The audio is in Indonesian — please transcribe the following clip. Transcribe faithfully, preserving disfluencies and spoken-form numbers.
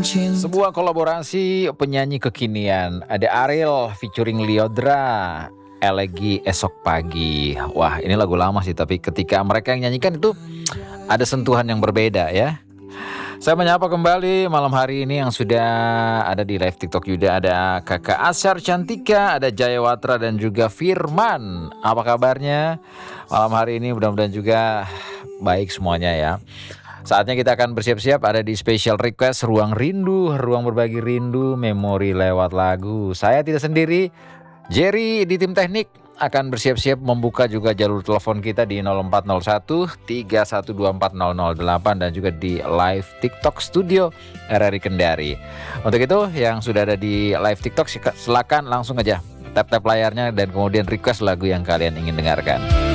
Sebuah kolaborasi penyanyi kekinian. Ada Ariel featuring Lyodra, Elegi Esok Pagi. Wah, ini lagu lama sih, tapi ketika mereka yang nyanyikan itu ada sentuhan yang berbeda ya. Saya menyapa kembali malam hari ini yang sudah ada di live TikTok Yuda. Ada Kakak Asyar Cantika, ada Jayawatra dan juga Firman. Apa kabarnya malam hari ini? Mudah-mudahan juga baik semuanya ya. Saatnya kita akan bersiap-siap ada di special request Ruang Rindu, ruang berbagi rindu, memori lewat lagu. Saya tidak sendiri, Jerry di tim teknik akan bersiap-siap membuka juga jalur telepon kita di nol empat nol satu tiga satu dua empat nol nol delapan dan juga di live TikTok Studio R R I Kendari. Untuk itu yang sudah ada di live TikTok silakan langsung aja tap-tap layarnya dan kemudian request lagu yang kalian ingin dengarkan.